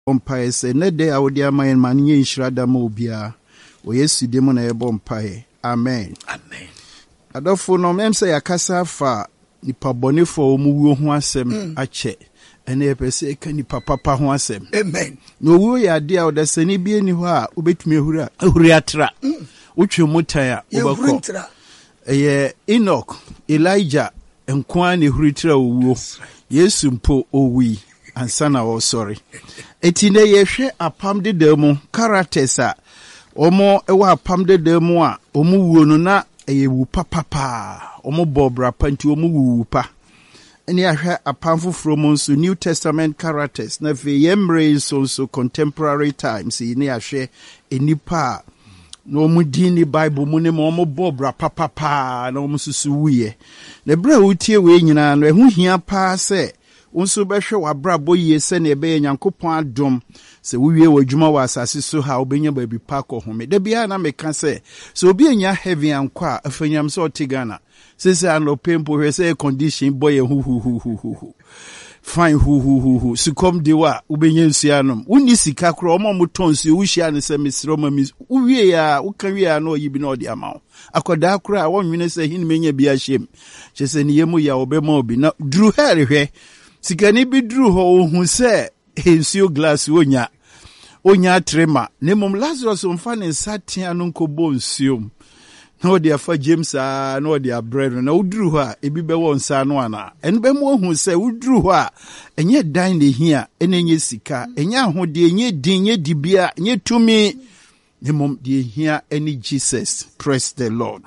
Bompae se ne de awodi amayen manye inshirada ma obia. O Yesu demo na yebo mpae. Amen. Amen. Adofo no memse yakasa fa nipa bonefo omuwo ho asem ache. Ene epese ka nipa papa ho asem. Amen. No wo ya de a odasani bi eni ho a obetumi ehuri atra. Utwe mutan a obekọ. Enoch, Elijah, enkwa ne huri tra owuo. Yesu mpo owi ansana wo sorry. Etine yehwe apam de demu characters a omo ewa apam de demu a omo wuo no na eyewu papa. Omo bobra panti omo wuwu pa. Eni ahwe apam foforo mo nso New Testament characters na fe yemre so contemporary times ni ahwe enipa no mu dini Bible mu ne mo bobra papa na omo susu wuye. Na bra utie we nyina no ehu hia pa se unso behwe wabra boye se na ebe Nyankopon adom se wuwie wadwuma wa asase so ha obenya ba bi pa ko home da bia na meka se so obi enya heavy ankwa afanyam so otigana se se anopempo hwe se condition boy hu fine hu sikom de wa ubenya nsuanom woni sika kro omo tonsu wuhia ne se misro ma uwie ya ukanwie ya no yibi na odi amawo akoda kro a wonwene se hin menya bia hyem chese ne yemu ya obema obi na dru herehwe sikani bi dru ho ohun se nsuo glass onya trema ne mom Lazarus omfa ne nsatia no nkobo nsuo na odi afa James na odi abred na udru ho a ebi be won nsa no ana enu be mo ohun se udru ho a enye dan ne hia enye sika enye ahode enye din enye dibia enye tumi ne mom de hia eni Jesus. Praise the Lord.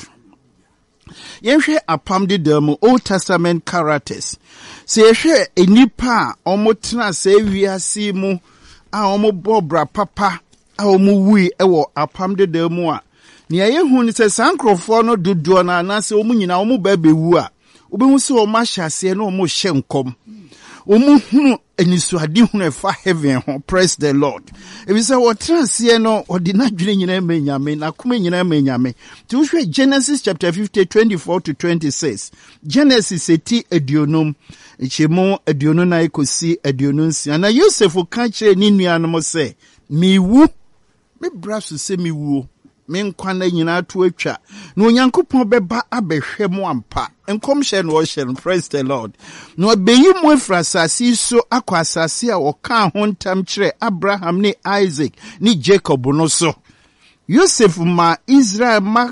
Yenhwe apam de demu Old Testament characters se yehwe enipa omotena se wiase mu a omo bobra papa a omo wui ewo apam de demu a ne yehu ni se sankrofo no dodo na na se omo nyina omo ba bewu a obehu se omo ahyase na omo hye nkom omo hunu enisuade hunu efa heaven ho. Praise the Lord. Ebi se wo transie no ordinary nyina menyame na kuma nyina menyame ti wo hwe Genesis chapter 50 24 to 26. Genesis eti aduonum ichemo aduonu na ikosi aduonu nsia na Joseph ka kire ni nuanom se miwu me braso se miwu me nkwa na nyina to atwa na Onyankopɔn beba abehwɛ mo ampa enkom hye no hye. Praise the Lord. No abeyi mo afrasasi so akwa asase a wɔka ho ntam kyerɛ Abraham ne Isaac ne Jacob no so. Joseph ma Israel ma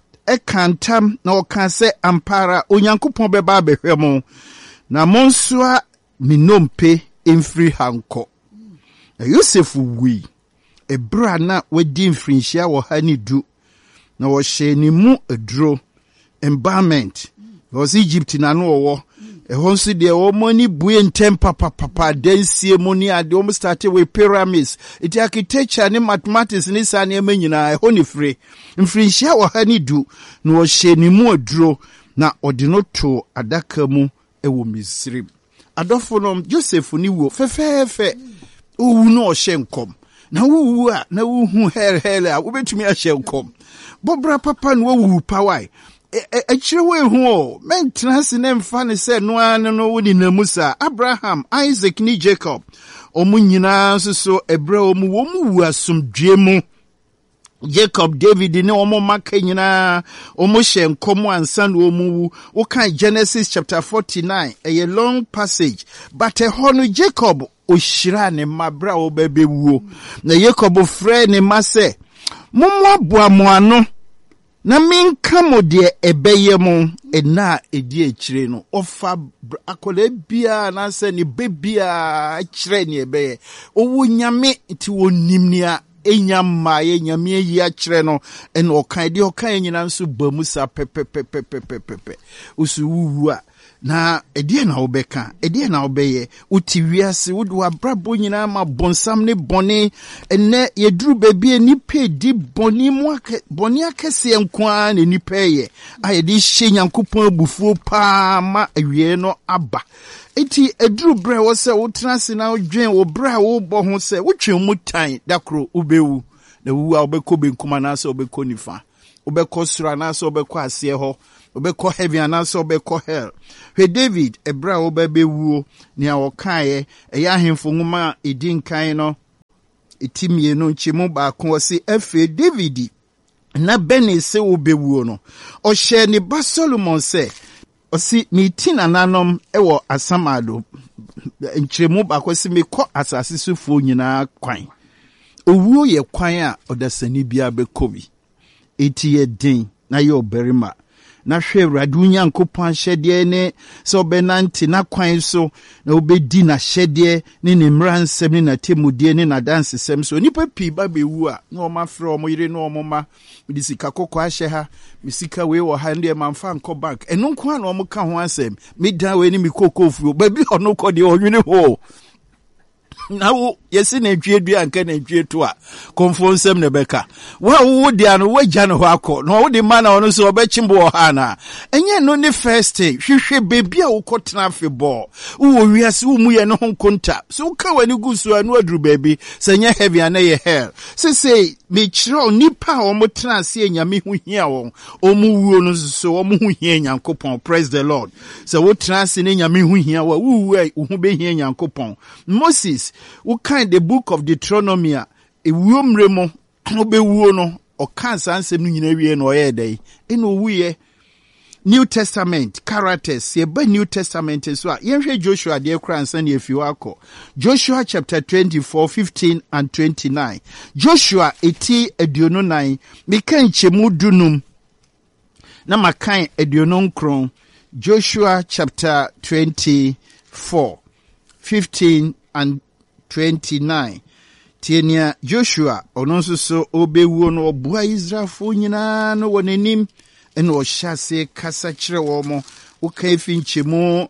ekantam na wɔka sɛ ampara Onyankopɔn beba abehwɛ mo na monsoa minompe emfiri hanko. Na Joseph wi ebra na wadi mfrinhia wo ha ni du na wo hye ni mu aduro embalmment was Egypt na no wo ehon so de wo mani bue ntem papa densie moni ade wo started with pyramids it architecture ne mathematics ne sa ne manyina ehon ni free mfrinhia wo ha ni du na wo hye ni mu aduro na ode no to adaka mu ewo Misri. Adofo no Joseph ni wo fefefe owu no hye nkom na wuwu a na wuhu hele a wobetumi ahye nkom bobra papa no wuwu pawai akire we hu o mentena se ne mfa ne se no an no woni namusa Abraham Isaac ni Jacob omunyina so ebra omu asomdwe mu Jacob David ne omo maka nyina omo hye nkom ansa no omu wo kan Genesis chapter 49 a long passage but hono Jacob ohyira ne mabra wo babewuo na Jacob frɛ ne ma sɛ mommo aboa mo ano na minka mo de ebeye mo ena edi akire no ofa akola bia na sɛ ne bebia akire ne ebeye owo nyame ti wonim ne a enyama ye nyame yi akire no ena okan de okan nyina nso bamusa pepepepepepepe usu wuwu a na edie na obeka edie na obeye uti wiase wudu abrabo nyina ma bonsam ne bone enne yeduru bebie nipa di boni mu boni akese nkwa ne nipa ye ayedi hye Nyankopɔn abufuo pa ma awie no aba eti eduru bre wo se wotena se na odwen wo bre wo bo ho se wotwe mutan dakro ubewu na wu a obekɔ benkuma na se obekɔ nifa obekɔ sura na se obekɔ ase ho obekɔ heaven anaso obekɔ hell. He David ebra obebewu ni a wokae eya ahemfo nwoma edin kan no Itimie no nchemu baako wasi efe Davidi na bene se obewuo no o share ne ba Solomon se osi mitina nanom ewo asamado nchemu baako si mekọ asase sufo nyina kwan owuo ye kwan a odasani bia bekobi eti ye din na ye oberima na hwe Awurade Onyankopɔn ahyɛdeɛ ne sɛ ɔbɛnante na kwan so na obedi na hyɛdeɛ ne ne mmaransɛm ne na temudeɛ ne na dansesɛm so nipa pii ba bewu a na ɔma frɛ ɔmo yere na ɔmo ma me sika kokɔ ahyɛ ha me sika wei wɔ ha ndɛ manfa nkɔ bank ɛno nko a na ɔmo ka ho asɛm me dan wei ne me kokofuo ba bi ɔno kɔ deɛ ɔnwene ho na wo yesi na ntwie dua nka na ntwie to a konfonsem ne beka wo dia no wagya no ho akọ no wo de ma na ono so obechimbo wo ha na enye no ne first hwehwe bebi a wo kotena afebọ wo wiase wo mu ye no ho konta so ka wani gusu anu aduru bebi se nye heavy na ye hell se me chiro nipa o mo tena ase enyame hu hia won o mu wuo no so o mu hu hia Nyankopon. Praise the Lord. So wo tena ase ne enyame hu hia wo wu hu be hia Nyankopon. Moses who kind the book of Deuteronomy a wuomre mo obewuo no o kan sansem no nyina wie no ye dai eno wuye New Testament characters ye ba New Testament so a yenhwe Joshua de kransa na efi wako Joshua chapter 24:15 and 29 Joshua eti aduonu nan mekan chemu dunum na makan aduonu nkron Joshua chapter 24:15 and 29 Tienia Joshua ono so obewuo no obua Israelfo nyina no wonanim eno hyase kasa kire wo mo woka efi nchemu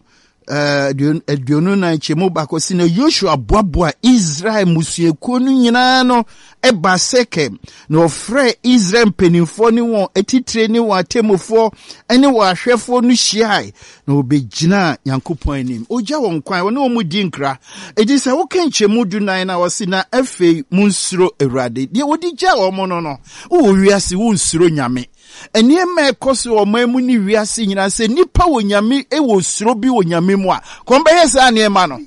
aduonu na nchemu bakosi na Joshua boaboa Israel musuekuo no nyina no eba Sekem na ofre Israel penifo ni won etitire ni won atemufo ene wo ahwefo no hyiai na obegina Nyankopon anim ogya won kwan won o mudi nkra edi se wo kan nchemu dunan na wosi na afei munsuro Awurade de wodi gya wo mo no wo wiase wo nsuro nyame eniem ekoso omamu ni wiase nyina se nipa wo nyame wo suro bi wo nyame mu a kombe yesa anema no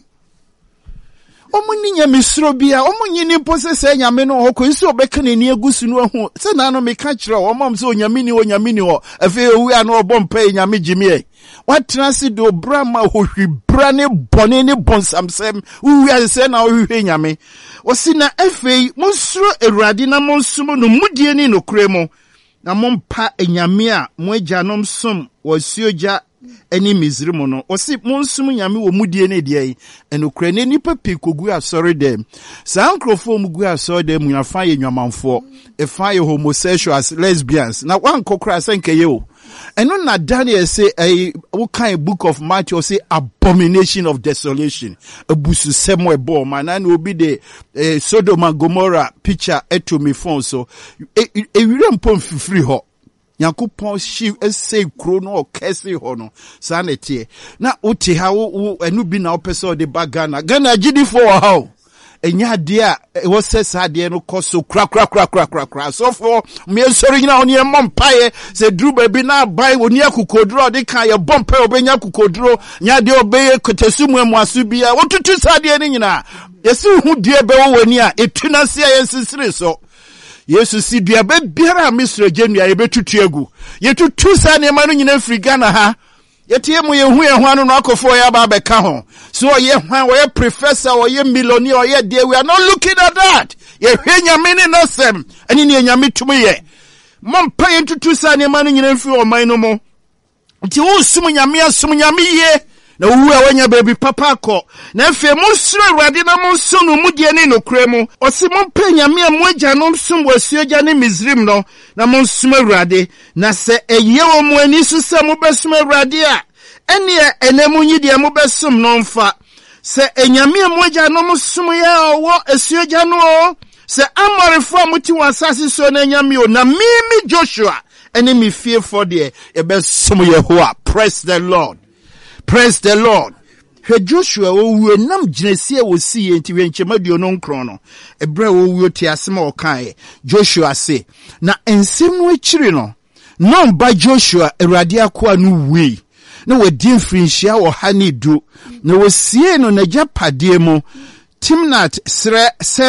omuni nyame suro bi a omunyi ni pose se nyame no ho kwenso obeka na ni agusu no ho se na no meka kire o mom se onyame ni ho afi owu a no obompa nyame jimie watena se do brama hohwi brane bone ne bonsamsem uwi ase na ohwe nyame osi na afi monsuro Awurade na monsumo no mudie ni no kremo na mompa enyame a mo agyanom som wasuoja eni Misrim no osi monsum nyame wo mudie ne de enokra ne nipa pikogu asori dem sankrofo mu gu asori dem nyafa ye nwamanfo efa ye homosexuals lesbians na wan kokra senkeye o eno na Daniel say what kind book of Matthew say abomination of desolation abusu semo ebo man and will be the Sodom and Gomorrah picture eto me phone so ewire mpom fifiri ho Nyankopon shi say kro no okese ho no sanete na uti ha wo enu bi na opese de bagana Ghana gidi for ha enya de a wo sesa de no koso kra so for me sori nyina oni empaye se dru ba bi na bai oni akukodro de kan ye bompa obenya akukodro nya de obeye kotesumu amuasu bia wotutu sade ni nyina yesi hu de be wo wani a etuna se yensisire so Yesu si dua be biara misro genua ye betutu egu yetutu sa ne ma no nyina firi Ghana ha yetie mu ye hu ye hwan no akofo ya ba be ka ho so ye hwan ye professor or ye millionaire or ye there we are not looking at that ye hwe nyame ne nosem ani ne nyame tumu ye mompa ye tutu sa ne ma no nyina firi o man no mo nti wo sum nyame asum nyame ye na wu a wanya baby papa akọ na efe monsuro Awurade na monsunu mudie ne nokra mu osi mompa nyame a moagya no sum wasuoja ne Misrim no na monsum Awurade na se eye wo mo ani so se mo besum Awurade a ene enemu nyide mo besum no mfa se enyame a moagya no monsum ya owo asuoja no se amorefo amuti wasase so na enyame o na mimi Joshua ene mi fear for there e besum Yehowa. Praise the Lord. Praise the Lord. He Joshua wo nam ginesi wo si enti wenchemaduo no nkron no ebre wo ti asema o kan Joshua say na ensem no akiri no no ba Joshua Awurade akoa no wi na wadi mfrinhia wo ha ne du na wo sie no na japade mu Timnat Sarah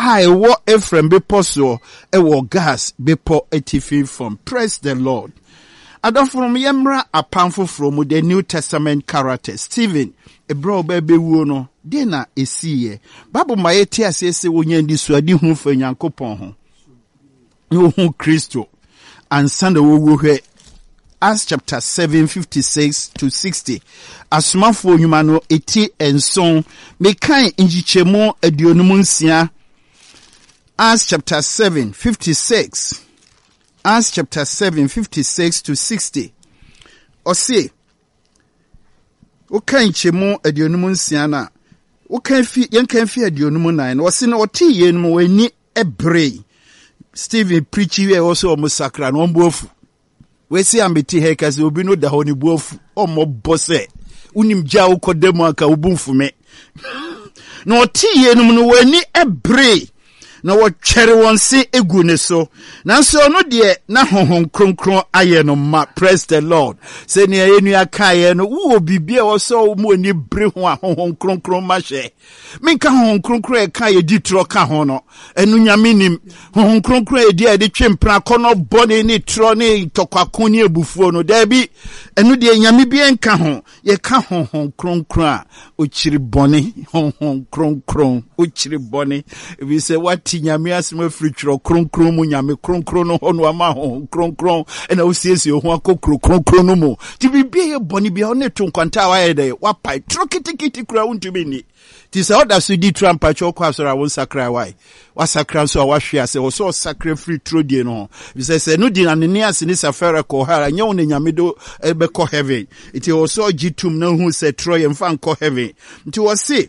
ɛwɔ Ephraim bepɔ so ɛwɔ gas bepɔ atifi fam. Praise the Lord. Adofrom yemra apamfo from the New Testament character. Stephen, a bro baby wono, dena esiye. Bible ma yeti asese wonya ndi suadi hu fa Nyankopɔn ho. No hu Kristo. Ansanda wo hwe Acts chapter 7, 56 to 60. Asomafo nyuma no eti enson mekan njichemo aduonum nsia. Acts chapter 7, 56. Acts chapter 7, 56 to 60. Ose, okan chemo aduonum nsia na, okan fi aduonum nan. Ose na oti yenum wani ebre. Stephen preachy we also omusakra no mbofu. We see ambeti hekase obi no da ho ni buofu omobose. Unim ja ukodemu aka ubumfu me. No oti yenum no wani ebre. Na wɔtwɛre wɔn se egu ne so nanso ɔno deɛ na honhom kronkron ayɛ no ma. Praise the Lord. Sɛ ne yɛnua kaeɛ no wo bibia wɔsɔ mu ani bre ho a honhom kronkron ma hwɛ menka honhom kronkron ɛka yɛ di tro ka ho no ɛno nyame nim honhom kronkron ɛdi a ɛde twempra kɔnɔ bɔne ne tro ne tɔkwako ne abufuo no da bi ɛno deɛ nyame bi enka ho yɛka honhom kronkron a okyiri bɔne honhom kronkron okyiri bɔne ebi sɛ what nyame asema fritro kronkron mu nyame kronkron no hono ama ho kronkron ena osiesie ho akokro kronkron no mu ti bibie ye boni bia one to nkwanta wa ye de wa pai trokitikiti kura untumi ni ti se oda so di trampa cho kwa so ra won sakra wai wa sakra so wa hwe ase wo so sakra fritro die no bi se no di na ne ase ni safara ko hara nya won nyame do be ko heaven iti wo so gitum na hu se tro ye mfa nko heaven nti wo se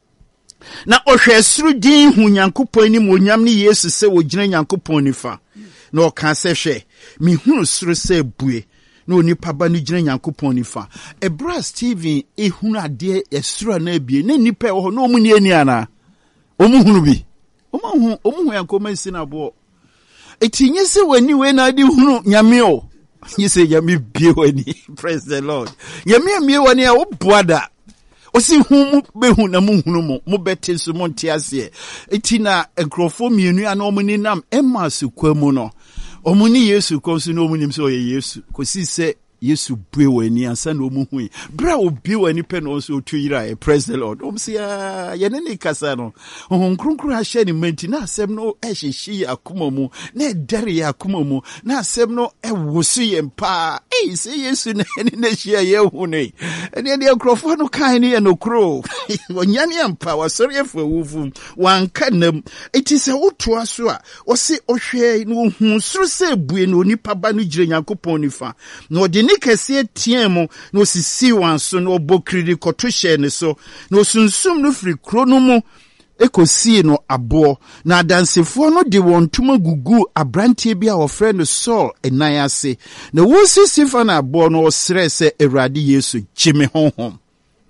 na ohwe suru din hu Nyankopɔn ni monyam ni Yesu se wogina Nyankopɔn nifa na ɔka se hwe mi hunu suru se bue na onipa ba ni gina Nyankopɔn nifa ebra Stephen ehunu ade esuru na abie na nipa ho na omu ni ani ana omu hunu bi omu hu Yankopɔn si na bo etinye se wani we na ade hunu nyame o nyese nyame bie wani. Praise the Lord. Nyame amie wani a wo boada osi humu behu na muhunu mo bete so mo ntiase eti na enkrofo mienu ana omuni nam emma su kwamu no omuni Yesu konsu no omuni mse oye Yesu kosi se Yesu bue wani ansa na omuhui bra obi wani pe no so tuyira. Praise the Lord. Omsi ya yenene kasa no kronkron ahye ni menti na asem no ehyeshi akoma mu na dere ya akoma mu na asem no ewosu yempa se Yesu na ne hia ye hu ne ene de enkrofo no kan ne enokro wonyane yempa wasori efo wufu wanka nam eti se wotoa so a wose ohwe no hu suru se bue no nipa ba no gire Nyankopɔn nifa na odi ni kese tiemu no sisi wanso no obokiri koto hye ne so no sunsum no firi kro no mu ekosi no abo na dansefo no de won tuma gugu abrantie bi a ofre no Saul enan ase na wosisi fa na abo no osre se Awurade Yesu gyeme honhom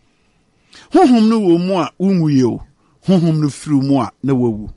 no wo mu a unwuye o honhom no firi mu a na wawu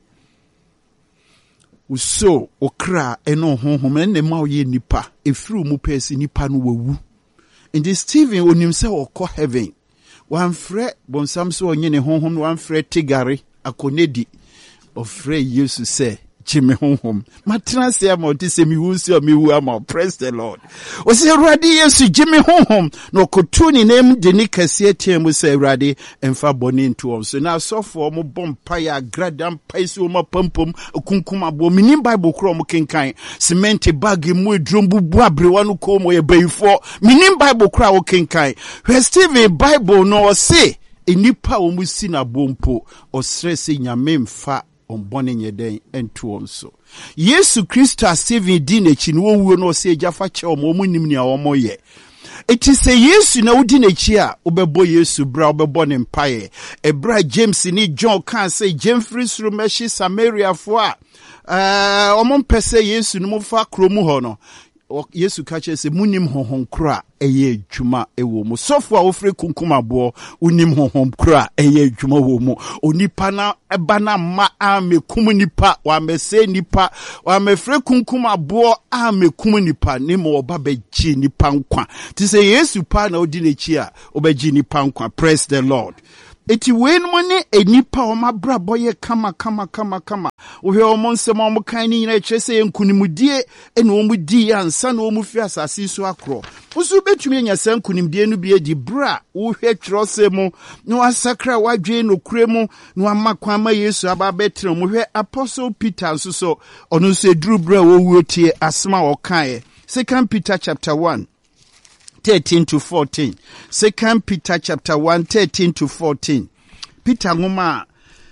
uso okra eno honhom ene ma oye nipa efiri mu pesi nipa no wawu indi Stephen onim se okọ heaven wan frɛ bonsam so onye ne honhom wan frɛ tigare akonedi ofrɛ Yesu se gyeme honhom matena se ama oti se miwu se miwu ama. Praise the Lord. O se Awurade Yesu gyeme honhom no kotu ni nem de ni kase tiemu se Awurade emfa boni nto so na sofo mo bompa ya gradam paiso mo pampom kunkum abo minim Bible kro mo kenkan cement bag mu edrom bubu abrewa no ko mo ye bayifo minim Bible kro wo kenkan hwe Stephen Bible no se enipa wo mu si na bompo osre se nyame mfa ombone nyeden entu onso Yesu Kristo a Stephen di n'echi no wuo no se jafa che omo nim ne omo ye eti se Yesu na udi n'echi a obebo Yesu bra obebo ne mpaye ebra James ni John kan se Jemfrey suru meshi Samaria fo a omo mpese Yesu no mfa kromu ho no Yesu kache se munim honhom kra eye adwuma ewo mu sofo a ofre kunkum abo unim honhom kra eye adwuma wo mu onipa na eba na ma amekum nipa wa mese nipa wa mefre kunkum abo amekum nipa ne mo oba beji nipa nkwa ti se Yesu pa na odi n'echi a obeji nipa nkwa. Praise the Lord. Eti wen mo ne enipa o mabra boye kama Wohwe omo nsem omo kan ni nyina kyerɛ sɛ nkunimdie ene omo di ansa na omo fi asase so akro. Usu betumi anya san nkunimdie no bi adi bra wohwe kyerɛ mu na wasakra wadwe no kure mu na wamakwa ma Yesu aba betre mu hwe Apostle Peter nso so ono nso eduru bra wo wuotie asema okae. 2 Peter chapter 1 13 to 14. 2 Peter chapter 1 13 to 14. Peter ngoma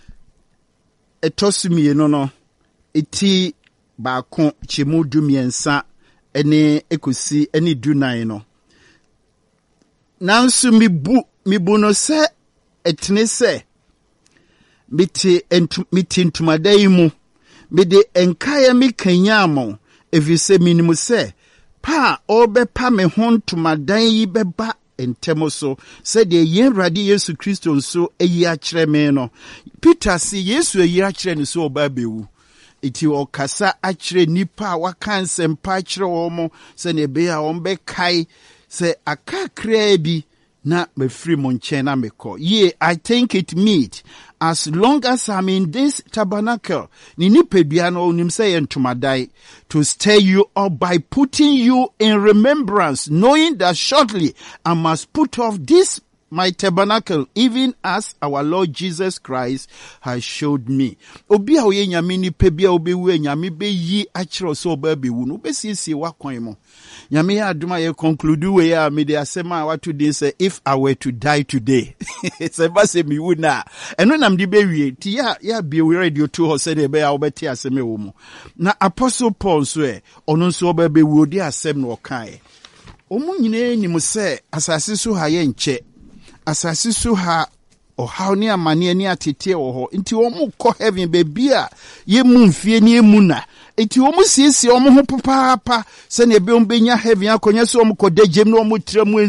etosumi no eti baako chemu dumiensa ene ekosi ene dunan no. Nanso mibu no se etene se miti ntumadai mu mede enkaya mi kanyamo efise minimu se pa obepa me ho ntumadan yi beba entemo so se de Yenrade Yesu Kristo nso eyi akire me no. Peter si Yesu eyi akire ne so oba bewu iti okasa akire nipa waka nsɛmpa akire wɔn se ne be a wɔn be kai se akakra bi na mefiri mo nkyɛn na mekɔ. Ye, I think it meet as long as I'm in this tabernacle, ni nipadua no onim sɛ yɛ ntomadai, to stir you up by putting you in remembrance, knowing that shortly I must put off this my tabernacle, even as our Lord Jesus Christ has showed me. Obi a oye nyame ni pebia obewu nyame be yi akiro so oba bewu no besiesie wakwan mo. Nyame ya aduma ye conclude we ya me de asema watu dey say if I were to die today. Say ba say me wu na. Eno nam di be wie ti ya be we radio to ho say de be ya obeti aseme wo mo. Na Apostle Paul so ono nso oba bewu odi asem no kan. Omo nyine ni mo say asase so ha ye nche. Asasi so ha ohaw ne amane ani atete wo ho nti wo mu kɔ heaven baby a ye mu mfie ne emu na nti wo mu siesie wo mu ho papa se ne be ombenya heaven akonya so wo mu kɔ dagem na wo mu tremu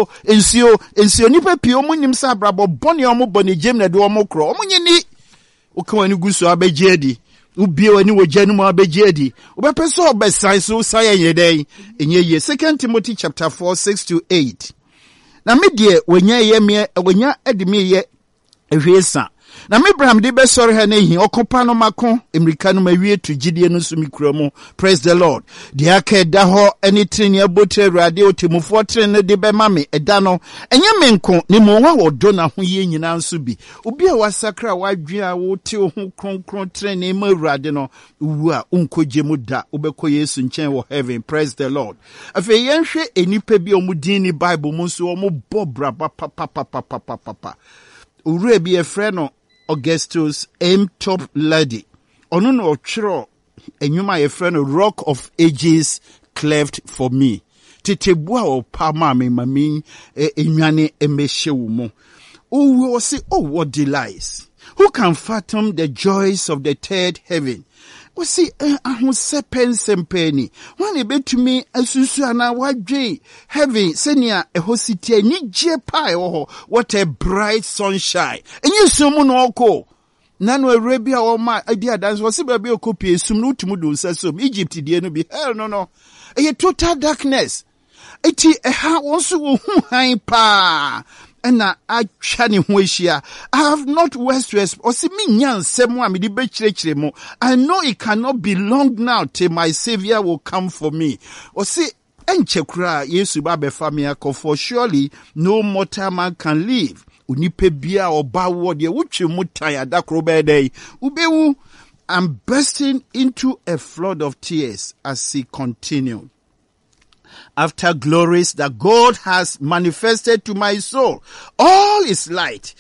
ensio nipa pie wo mu nim sa brabo bone wo mu bone gem na de wo mu kro wo mu nyini wo kan wani guso abegye adi ubie wani wo gya no mu abegye adi wo be pɛ so obesan so saye yeden enye ye. 2 Timothy chapter 4 6 to 8. Na me die wonya edime ye ehwesa na me Abraham de be sori ha na hi okopa no mako emrika no mawie to gidie no so mikura mu. Praise the Lord. De aka da ho eni treni abotre Awurade otemufo treni de be ma me eda no enye menko ne mo wa wodo na ho ye nyina nso bi obi a wasakra wadwe a wote ho kronkron treni ma Awurade no wu a unkoje mu da obekọ Yesu nchen wo heaven. Praise the Lord. Afi yenhwe enipa bi omudin ni Bible mu nso ombo braba papa ure bi efre no Augustus M. Top Lady. Ono no otwero enyuma ye friend Rock of Ages cleft for me. Tetebua o pa mami enwane emehye wo mo. Oh say oh what delights. Who can fathom the joys of the third heaven? We see ahosepensempeni. When e betumi asusu ana wadwe heaven senia ehositi ni je pai ho. What a bright sunshine. Enyi sumu no oko. Nanu Arabia o ma idea dance was be okopi esum no tumu do nsasum Egypt die no bi hell no. E total darkness. Eti ha wonso wo hu han pa. Ena achani hueshia. I have not west to exp. Osi mi nyansem wa mi di be chire mo. I know it cannot be long now till my Savior will come for me. Osi enche kura Yesu ba be famia ko for surely no mortal man can live. Unipe bia oba wo de wuchi mutan adakro be dey. Ubewu. I'm bursting into a flood of tears as he continued. After glories that God has manifested to my soul, all is light.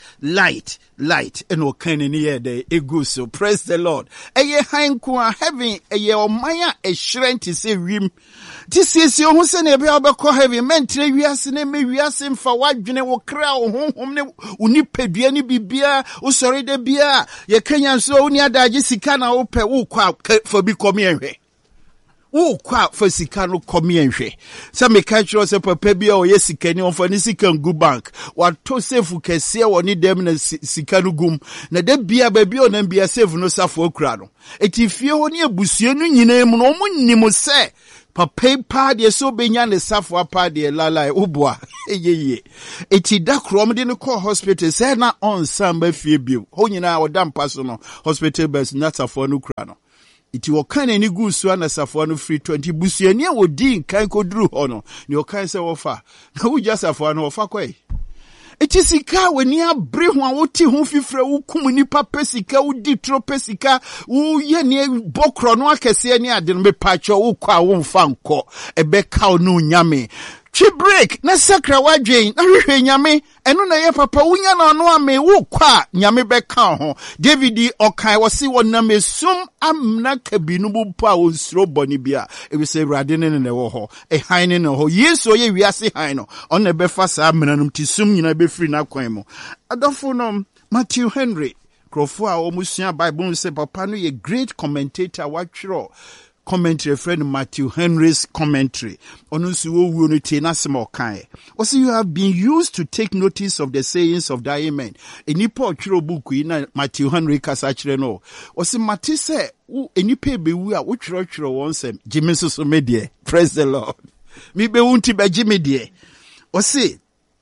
And okane ni de eguso. Praise the Lord. Eye hanku heaven eye omaya ehre ti se wim. Ti siesie ho se na be obekọ heaven mentre wiase na me wiase mfa wadwene wo kra wo honhom ne unipadua ni bibia wo sori de bia ye kanya so oni adaje sika na wo pe wo kwa for bi come ehwe. wo kwa fa sika no komienhwe se me ka chiro se papa bia o ye sika ni onfa ni sika ngu bank wato safe kese wo ni dem na sika no gum na da bia ba bia o na bia safe no safo akura no eti fie ho ni abusue no nyina mu no mo nnim se papa pa de so benya ne safo apa de lalai oboa eyeye eti da krom de no call hospital se na on samba fie bio ho nyina o da mpa so no hospital bus na safo no kura no iti wakane ni gusu na safo no free 20 busuani a wodi nkan koduru ho no ni okan se wofa na wugya safo no wofa kwai iti sika weni abre ho a woti ho fifre wukum nipa pesika wudi tro pesika wo ye ne bokro no akese ne ade no mepacho wo kwa wo mfa nko ebe ka no nyame twi break na sakra wadwen na hwehwe nyame eno na ye papa wunya na no ame wo kwa nyame be ka ho David okai wose wona mesum amna kabinu bu pa wo sro boni bia e be se rade ne wo ho e han ne ho yeso ye wiase han no on be fa sa amnanum tisum nyina be free na kwan mu adofo no Matthew Henry krofo a omusua Bible say papa no ye great commentator watchro commentary friend Matthew Henry's commentary onunsu wo no tie na sema okan o say you have been used to take notice of the sayings of thy men enipa otwero book yi na Matthew Henry kasa kire no o say mate say enipa bewu a wo twero won sem jimi so me de praise the Lord mi be wunti be jimi de o say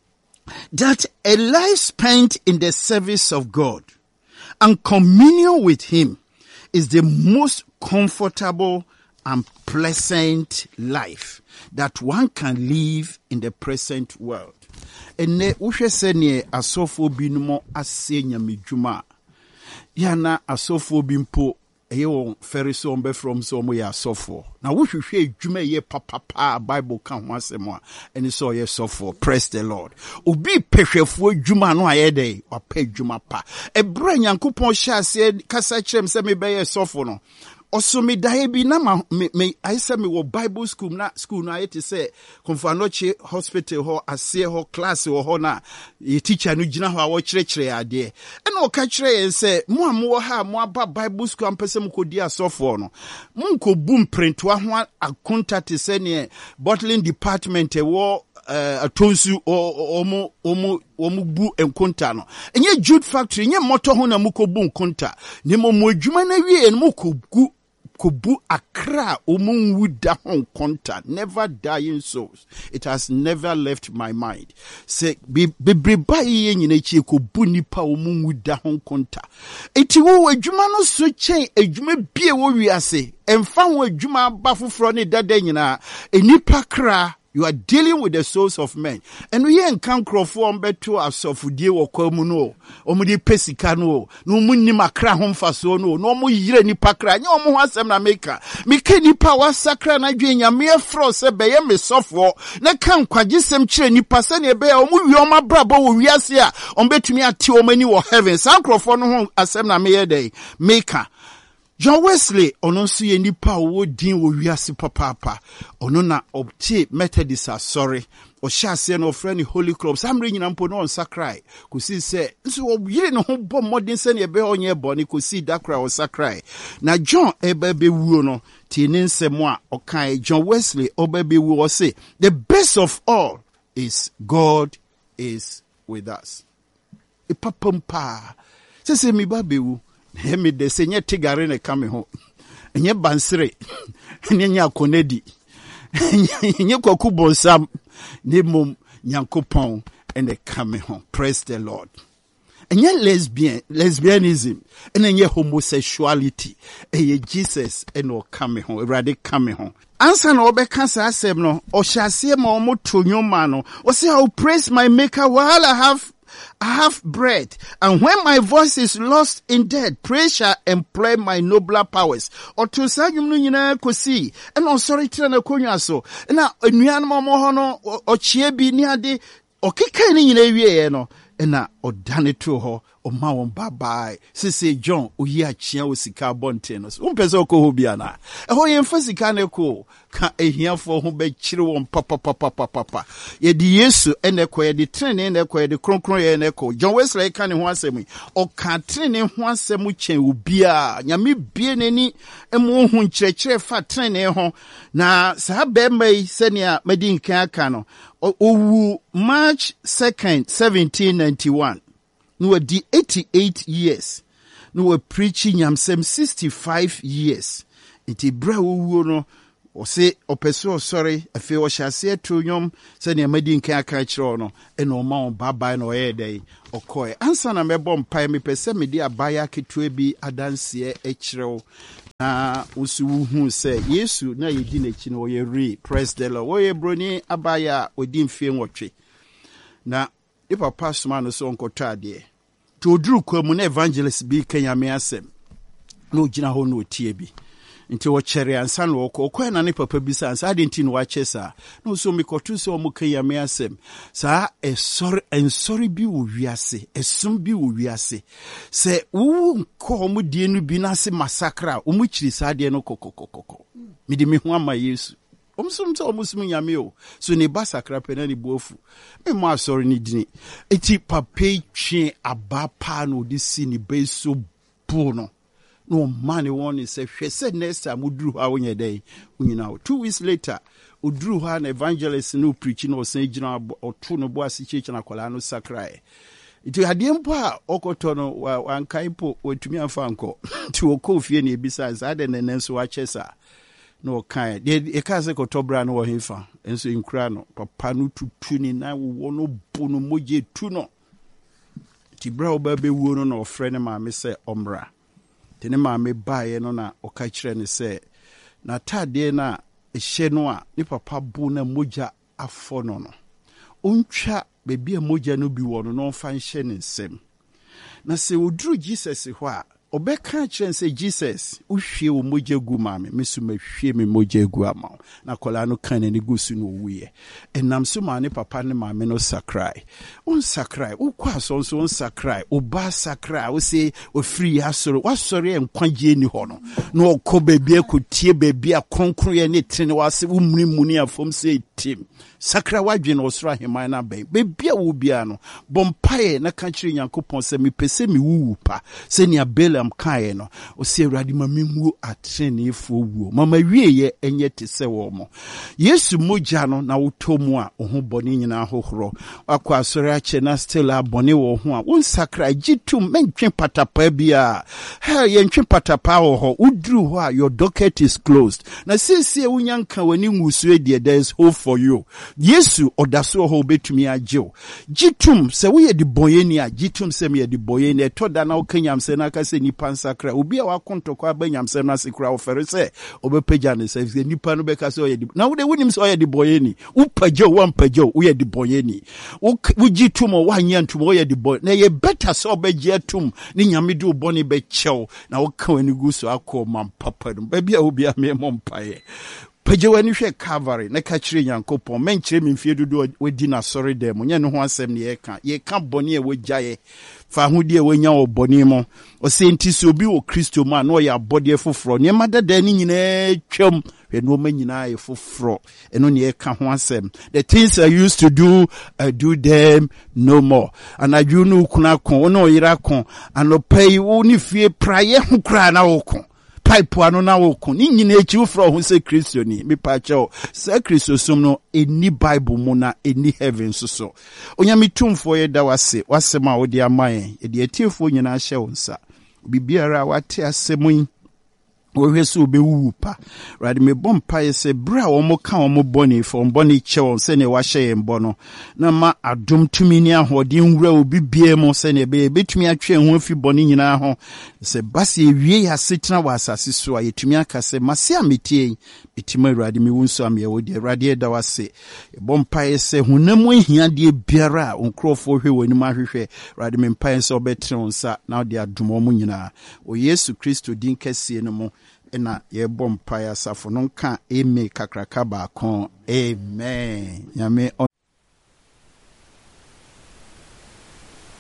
that a life spent in the service of God and communion with him is the most comfortable and pleasant life that one can live in the present world. Ene uhwe se ne asofo binumo ase nyamedwuma yana asofo bi mpo eye won fere so mbe from so mo ya asofo na wohwehwe adwuma ye papa Bible kan ho asem a ene so ye sofo. Praise the Lord. Obi pehwefo adwuma no ayede wa pa adwuma pa ebra nyankopon hya ase kasa kyerem se me be ye sofo no also me dae bi na me I say me wo Bible school na ayete say Konfanoche hospital ho ase ho class ho na ye teacher no gina ho a wo kyerɛkyerɛ ade e na o ka kyerɛ yen say mo amwo ha mo aba Bible school ampese mo kodi asofo no mo nkobu mprintwa ho akonta te say ne bottling department wo atonsu omo bu enkonta no enye jude factory enye motor ho na mukobu nkonta ne mo adwuma na wie en mo kobu akra omunwuda hon konta never dying souls. It has never left my mind. Say bebreba ye nyina chi kobu nipa omunwuda hon konta eti wo adwuma no so chen adwuma bie wo wiase emfa wo adwuma ba foforo ne dada nyina enipa kra. You are dealing with the souls of men. And we ain't can crofo on beto asofudie wo kwamu no. Omudi pesika no. No munni makra homfa so no. No mu yire nipa kra. Nya omo ho asem na meka. Meka nipa wa sakra na dwe nya me fro se beye me sofo. Na kan kwagisem kire nipa se ne be omu wi oma brabo wo wiase a ombetumi ate omani wo heaven. San crofo no ho asem na me ye dey. Meka John Wesley ono nso ye nipa wo din wo wiase papa ono na obti Methodist sorry o hyase no friend Holy Club samre nyina mpo no on sakrai kusi se nso wo yire no ho bɔ modern se ne be onye bɔ ne kusi dakra o sakrai na John ebebe wuo no ti ne nsɛm a okan John Wesley obebe wuo say the best of all is God is with us ipapampa se mi ba bewu me de se nye tigare ne kame ho nye bansere nye akonedi nye kwaku bonsam ne mom nyankopon ene kame ho. Praise the Lord. Enye lesbianism enye homosexuality eye Jesus eno kame ho erade kame ho ansa na obeka sa asem no o hyase ma omo tonyoma no o say I will praise my maker while I have breath, and when my voice is lost in death, praise shall employ my nobler powers. Or to say you nyina kosi, and on sorry tira na konya so. Na enuan mo ho no o chie bi ni ade o keka ni nyina wie no. ena odane to ho oma won bye sese John oyi achia osika bonten no umpese okoho bia na ho yemfa sika ne ko ka ehiafo ho be kire won papa ye di Yesu ene ko ye di trene ene ko ye di kronkron ye ene ko John Wesley ka ne ho asem o ka trene ho asem chen obia nyame bie neni emu ho nkyerɛkyerɛ fa trene ho na sa be mai senia medi nkan aka no owu March 2nd 1791 no di 88 years no we preaching nyamsem 65 years iti bra owu no o se opeso sorry afi o hyase to nyom se ne madi nkan aka kire no e no ma on baba no ye dey okoe ansa na mebɔ mpai me pese me di abaya ketua bi adanse e kire na usuhu se Yesu na yedi na chi no ye re praise the Lord wo ye broni abaya odi mfie nwotwe na e papa soma no so onkoto ade to oduru kwamu na evangelist bi kanyame asem na ogina ho na otie bi nti wo chere ansa no okọ na ne papa bi sa ansa ade nti no wache sa no so mikotu so mu kanyame asem sa ensori bi wo wiase esum bi wo wiase se wo nko mu die no bi na se massacre o mu chiri sa ade no kokokokoko midi me ho ama Yesu omusum nyame o so ne ba sakra pena ne boafu me mo asori ni dini eti papa twe abapa no di si ni be so bu no no man won say hwese next time uduru ha wonye dey unyina 2 weeks later uduru ha na evangelist no preach no san gina oto no bo ase cheche na kola no sakra iti hade mpo a okoto no wankai po otumi amfa anko ti okofie na ebisa za de nenenso wa chesa no kai e ka se ko tobra no wo hefa enso inkura no papa no tutu ni na wo no bo no moje tu no ti bra oba be wuo no na ofre ne ma me se omra tene ma me bae no na oka kire ne se na tade na ehye no a ni papa bu na moja afo no no ontwa bebi a moja no bi wo no no fa nhye ne nsem na se oduru Jesus ho a obeka kire se Jesus uhwie wo moja gu ma me mesuma hwie me moja gu ama na kola no kan ne gusu no wuye enam so ma ne papa ne ma me no sakrai on sakrai ukwa so on sakrai oba sakrai wo se ofiri asoro wasori enkwagye ni ho no na okoba bia kotie bia konkro ye ne trene wase umuni muni afom se tim sakra wadwe no osoro aheman na bia wo bia no bompae na ka kire Nyankopon se me pese me wuwu pa se ne Balaam kae no o se Awurade ma menwu atrene fo wuo mama wieye enye te se wo mo Yesu moja no na wotomu a oho bone nyina hohoro akwa asori ache na still abone wo ho a won sakra gitum mentwe patapa bia ha ye ntwe patapa wo ho uduru ho a your docket is closed na sisi wunyanka wani ngusu edie there is hope for you Yesu odaso ho betumi agyew gitum se wo ye di boyeni a gitum se me ye di boyeni etoda na okanyam se na aka se nipa nsakra obi a wakontoko abanyam se na sekura ofere se obepeja ne se nipa no beka se o ye di na wo de wonim se o ye di boyeni upaje wampaje wo ye di boyeni wo gitum o wanya ntum o ye di boy na ye better se obeje atum ni nyame de obone be chew na wo ka wani guso akọ mam papa no ba bia obi a me mompaye Paje wani hwe Calvary na ka kire Nyankopon menkyere memfie dodo wadi na sori dem nya ne ho asem ne ye ka bone e wogyaye fa hodi e wonya obone mo o se nti so obi wo Kristo ma na o ya bode foforo ne madada ni nyina twam hwe no manyina ye foforo eno ne ye ka ho asem the things I used to do I do them no more and I do no kuna kon no yira kon anopai wo ni fie praye ho kra na wo kon pipe ano na woko ni nyina echi ufro ho se Kristo ni me pa che o se Kristo som no eni Bible mu na eni heaven so onyame tumfo ye da wase ma wo de aman ye de atiefo nyina hye wonsa bibiara wate asemun wo so obewu pa rade me bompa ye se bra wo mo ka wo mo boni fo boni che won se ne wa hye ye mbo na ma adom tumi ni ahodin wura obi bie mo se ne be betumi atwe ho afi boni nyina ho se base ewie ya setena wa asase so a yetumi aka se mase ametie bitima rade me wunso am ye wo de rade da wase bompa ye se hunam ehia de biara onkrofo hwe wani ma hwehwe rade me mpa ye se obetre onsa na de adom mo nyina o Yesu Kristo din kase no mo ena ye bompa ya safo no ka eme kakraka ba kon amen nyame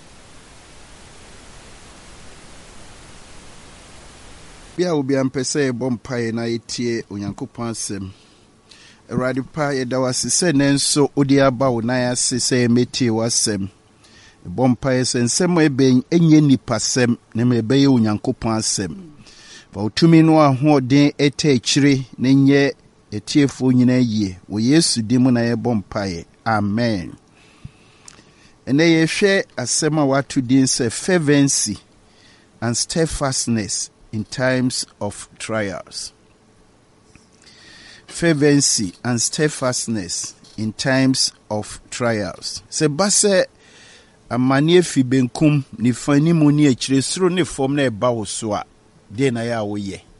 Bia obi ampese bompae na yetie Onyankopɔn asɛm. Awurade pa yɛda wase sɛ nenso odi aba wo na ase sɛ metie wasɛm. Bompae sɛ nsɛm ebe enye nipasɛm na mebɛyɛ Onyankopɔn asɛm. Fa utumi no ahoɔden ɛtɛ akyire na nyɛ etiefo nyina yie. Wo Yesu di mu na yɛ bompae. Amen. Ene yɛhwɛ asɛm a wato din sɛ fervency and steadfastness in times of trials. Fervency and steadfastness in times of trials. Se base amane fi benkum ni fani mu ni akyire soro ne fom na eba wo so a de na ya wo ye.